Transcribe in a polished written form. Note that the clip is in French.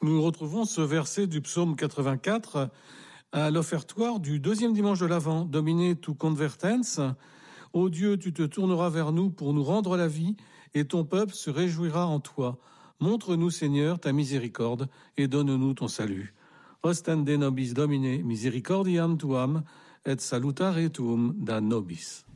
Nous retrouvons ce verset du psaume 84 à l'offertoire du deuxième dimanche de l'Avent, Domine tu convertens. Ô Dieu, tu te tourneras vers nous pour nous rendre la vie, et ton peuple se réjouira en toi. Montre-nous, Seigneur, ta miséricorde, et donne-nous ton salut. Ostende nobis Domine, misericordiam tuam, et salutare tuum da nobis.